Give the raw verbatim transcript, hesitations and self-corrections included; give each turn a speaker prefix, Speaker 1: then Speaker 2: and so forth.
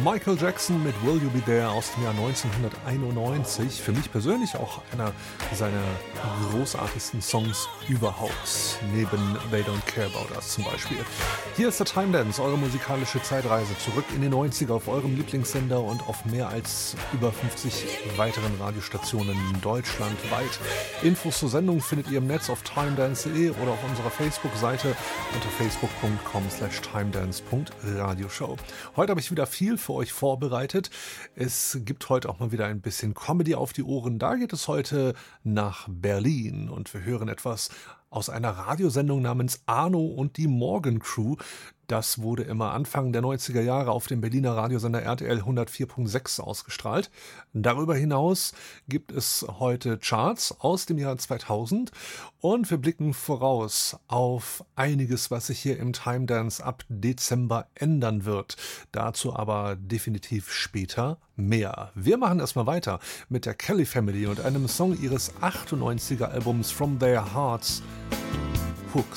Speaker 1: Michael Jackson mit Will You Be There aus dem Jahr neunzehnhunderteinundneunzig. Für mich persönlich auch einer seiner großartigsten Songs überhaupt. Neben They Don't Care About Us zum Beispiel. Hier ist der Time Dance, eure musikalische Zeitreise zurück in die neunziger auf eurem Lieblingssender und auf mehr als über fünfzig weiteren Radiostationen deutschlandweit. Infos zur Sendung findet ihr im Netz auf timedance punkt de oder auf unserer Facebook-Seite unter facebook punkt com slash timedance punkt radioshow. Heute habe ich wieder viel für euch vorbereitet. Es gibt heute auch mal wieder ein bisschen Comedy auf die Ohren. Da geht es heute nach Berlin und wir hören etwas aus einer Radiosendung namens Arno und die Morgen Crew. Das wurde immer Anfang der neunziger Jahre auf dem Berliner Radiosender R T L hundertvier Komma sechs ausgestrahlt. Darüber hinaus gibt es heute Charts aus dem Jahr zweitausend und wir blicken voraus auf einiges, was sich hier im Time Dance ab Dezember ändern wird. Dazu aber definitiv später mehr. Wir machen erstmal weiter mit der Kelly Family und einem Song ihres achtundneunziger Albums From Their Hearts.